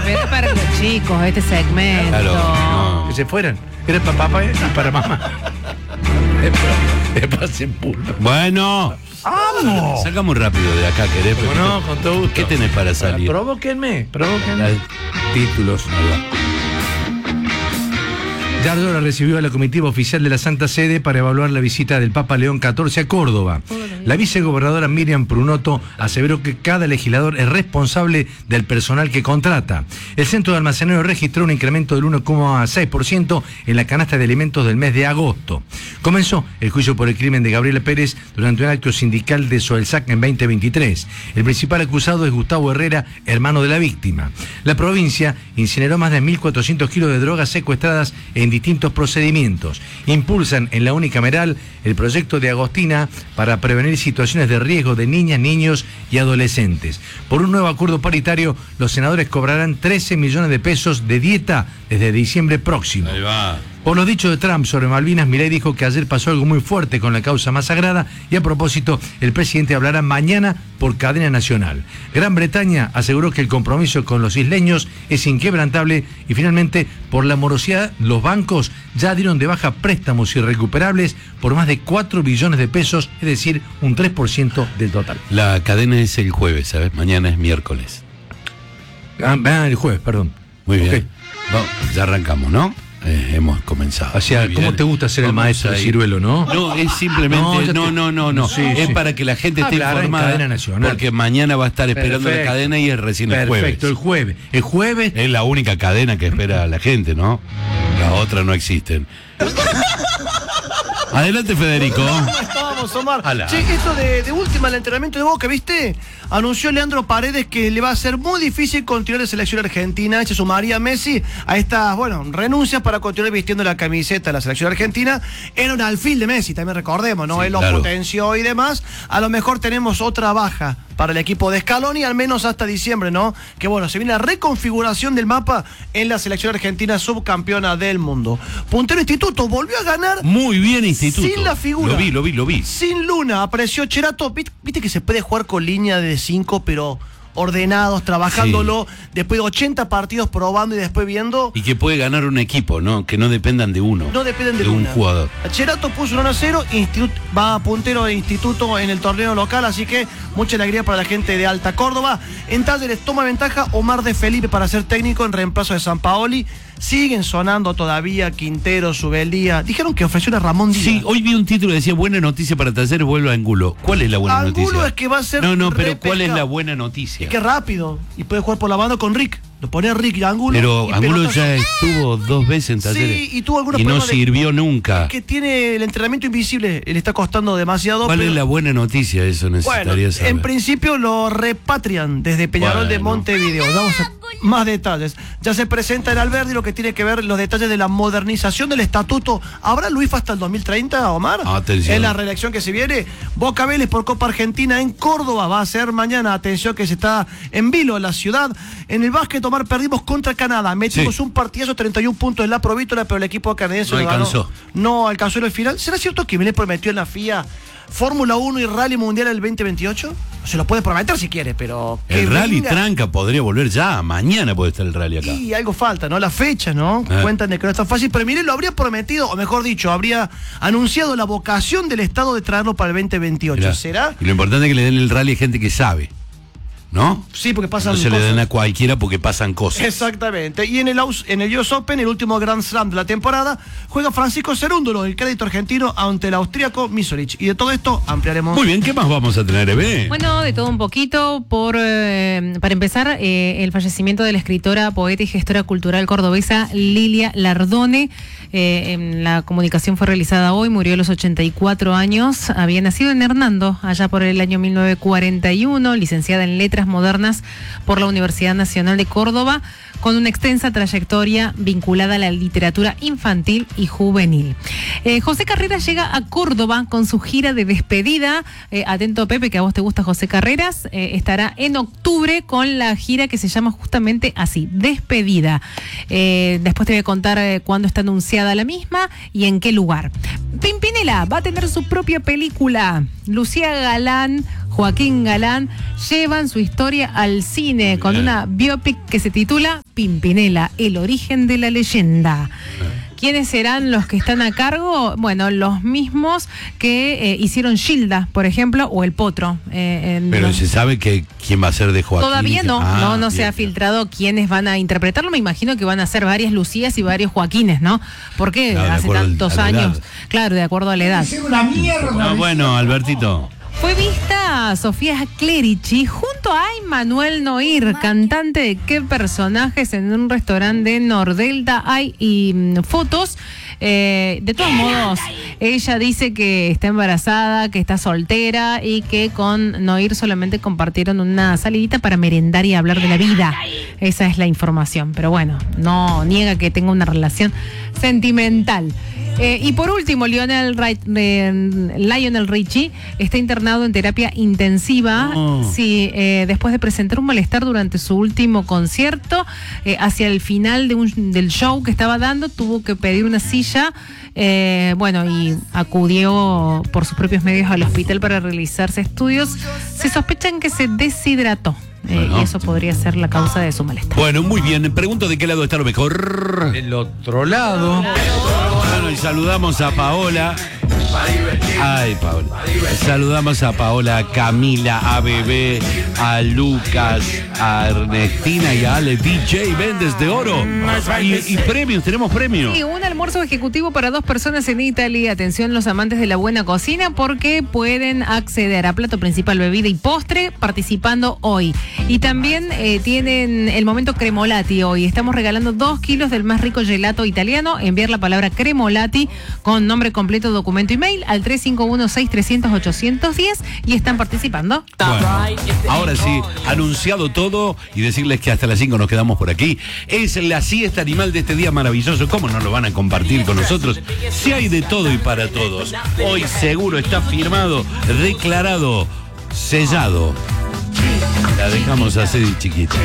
pero es para los chicos este segmento. Claro, no. Que se fueran. Era para papá y para mamá. Después se empulpa. Bueno. ¡Vamos! Sacamos rápido de acá, querés. No, con todo gusto. ¿Qué tenés para salir? Provóquenme. Títulos. Yardora recibió a la comitiva oficial de la Santa Sede para evaluar la visita del Papa León XIV a Córdoba. La vicegobernadora Miriam Prunoto aseveró que cada legislador es responsable del personal que contrata. El centro de almacenero registró un incremento del 1,6% en la canasta de alimentos del mes de agosto. Comenzó el juicio por el crimen de Gabriela Pérez durante un acto sindical de Soelsac en 2023. El principal acusado es Gustavo Herrera, hermano de la víctima. La provincia incineró más de 1.400 kilos de drogas secuestradas en distintos procedimientos. Impulsan en la unicameral el proyecto de Agostina para prevenir situaciones de riesgo de niñas, niños y adolescentes. Por un nuevo acuerdo paritario, los senadores cobrarán 13 millones de pesos de dieta desde diciembre próximo. Ahí va. Por los dichos de Trump sobre Malvinas, Milei dijo que ayer pasó algo muy fuerte con la causa más sagrada y a propósito, el presidente hablará mañana por cadena nacional. Gran Bretaña aseguró que el compromiso con los isleños es inquebrantable y finalmente, por la morosidad, los bancos ya dieron de baja préstamos irrecuperables por más de 4 billones de pesos, es decir, un 3% del total. La cadena es el jueves, ¿sabes? Mañana es miércoles. El jueves, perdón. Muy bien. Okay. Bueno, ya arrancamos, ¿no? Hemos comenzado. O sea, ¿cómo te gusta ser el maestro de Ciruelo, no? No, es simplemente. No. Sí, es sí. para que la gente esté Hablar informada. en cadena nacional. Porque mañana va a estar esperando Perfecto. la cadena y es recién el jueves. Perfecto, el jueves. El jueves. Es la única cadena que espera a la gente, ¿no? Las otras no existen. Adelante, Federico. ¿Cómo estábamos, Omar? Ala. Che, esto de última, el entrenamiento de Boca, ¿viste? Anunció Leandro Paredes que le va a ser muy difícil continuar en selección argentina. Se sumaría Messi a estas, renuncias para continuar vistiendo la camiseta de la selección argentina. Era un alfil de Messi, también recordemos, ¿no? Sí, Él lo claro. potenció y demás. A lo mejor tenemos otra baja para el equipo de Scaloni, al menos hasta diciembre, ¿no? Que se viene la reconfiguración del mapa en la selección argentina subcampeona del mundo. Puntero Instituto volvió a ganar. Muy bien, Instituto. Sin la figura. Lo vi. Sin Luna, apareció Cherato. Viste que se puede jugar con línea de 5, pero ordenados, trabajándolo, después de 80 partidos probando y después viendo. Y que puede ganar un equipo, ¿no? Que no dependan de uno. No dependen de un Luna. Jugador. Cherato puso 1-0, va puntero de Instituto en el torneo local, así que mucha alegría para la gente de Alta Córdoba. En Talleres toma ventaja Omar de Felipe para ser técnico en reemplazo de Sampaoli. Siguen sonando todavía Quintero, Subeldía. Dijeron que ofreció a Ramón Díaz. Sí, hoy vi un título que decía buena noticia para Talleres, vuelve a Angulo. ¿Cuál es la buena noticia? Angulo es que va a ser No, pero ¿cuál es repescado. la buena noticia? Es que rápido. Y puede jugar por la banda con Rick. Lo pone a Rick y Angulo. Pero y Angulo pelotazo. ya estuvo 2 veces en Talleres. Sí, y tuvo algunos y no problemas de- sirvió nunca. Que tiene el entrenamiento invisible. Le está costando demasiado. ¿Cuál pero- es la buena noticia? Eso necesitaría Bueno, saber. en principio lo repatrian desde Peñarol de Bueno. Montevideo. Vamos a más detalles. Ya se presenta en Alberdi lo que tiene que ver los detalles de la modernización del estatuto. ¿Habrá Luis hasta el 2030, Omar? Atención. En la reelección que se viene. Boca Vélez por Copa Argentina en Córdoba. Va a ser mañana. Atención que se está en vilo la ciudad. En el básquet, Omar, perdimos contra Canadá. Metimos un partidazo, 31 puntos en la provítola, pero el equipo canadiense No lo ganó. alcanzó. No alcanzó en el final. ¿Será cierto que Milei prometió en la FIA Fórmula 1 y Rally Mundial el 2028? Se lo puede prometer si quiere, pero... que El rally venga. tranca podría volver ya. Mañana puede estar el rally acá. Y algo falta, ¿no? La fecha, ¿no? Cuentan de que no es tan fácil, pero Milei lo habría prometido, o mejor dicho, habría anunciado la vocación del Estado de traerlo para el 2028. Mirá. ¿Será? Y lo importante es que le den el rally a gente que sabe. ¿No? Sí, porque pasan No se le cosas. den a cualquiera porque pasan cosas. Exactamente. Y en el US Open, el último Grand Slam de la temporada, juega Francisco Cerúndolo, el crédito argentino, ante el austríaco Misolic. Y de todo esto ampliaremos. Muy bien, ¿qué más vamos a tener, Eve? Bueno, de todo un poquito. Para empezar, el fallecimiento de la escritora, poeta y gestora cultural cordobesa Lilia Lardone. La comunicación fue realizada hoy, murió a los 84 años. Había nacido en Hernando, allá por el año 1941, licenciada en Letras Modernas por la Universidad Nacional de Córdoba, con una extensa trayectoria vinculada a la literatura infantil y juvenil. José Carreras llega a Córdoba con su gira de despedida. Atento, Pepe, que a vos te gusta José Carreras. Estará en octubre con la gira que se llama justamente así, Despedida. Después te voy a contar cuándo está anunciada la misma y en qué lugar. Pimpinela va a tener su propia película. Lucía Galán Joaquín Galán llevan su historia al cine con una biopic que se titula Pimpinela, el origen de la leyenda. ¿Quiénes serán los que están a cargo? Bueno, los mismos que hicieron Gilda, por ejemplo, o El Potro. Pero se sabe que quién va a ser de Joaquín. Todavía no, no se ha filtrado quiénes van a interpretarlo. Me imagino que van a ser varias Lucías y varios Joaquines, ¿no? Porque hace tantos años, claro, de acuerdo a la edad. Bueno, Albertito. Fue vista Sofía Clerici junto a Emmanuel Noir, cantante de Qué Personajes, en un restaurante de Nordelta. Hay fotos. De todos modos, ella dice que está embarazada, que está soltera y que con Noir solamente compartieron una salidita para merendar y hablar de la vida. Esa es la información. Pero bueno, no niega que tenga una relación sentimental. Y por último, Lionel Richie está internado en terapia intensiva. Sí, después de presentar un malestar durante su último concierto, hacia el final del show que estaba dando, tuvo que pedir una silla. Y acudió por sus propios medios al hospital para realizarse estudios. Se sospechan que se deshidrató. Y eso podría ser la causa de su malestar. Bueno, muy bien. Pregunto de qué lado está lo mejor. Del otro lado. Bueno, y saludamos a Paola. Ay, Paola. Saludamos a Paola, a Camila, a Bebé, a Lucas, a Ernestina y a Ale DJ Méndez de Oro. Y premios, tenemos premios. Sí, un almuerzo ejecutivo para 2 personas en Italia. Atención los amantes de la buena cocina, porque pueden acceder a plato principal, bebida y postre participando hoy. Y también tienen el momento Cremolati hoy. Estamos regalando 2 kilos del más rico gelato italiano. Enviar la palabra Cremolati con nombre completo, documento y mail al 351-6300-810 y están participando. Bueno, ahora sí, anunciado todo y decirles que hasta las 5 nos quedamos por aquí. Es la siesta animal de este día maravilloso. ¿Cómo no lo van a compartir con nosotros? Si hay de todo y para todos. Hoy seguro está firmado, declarado, sellado. La dejamos así, chiquita.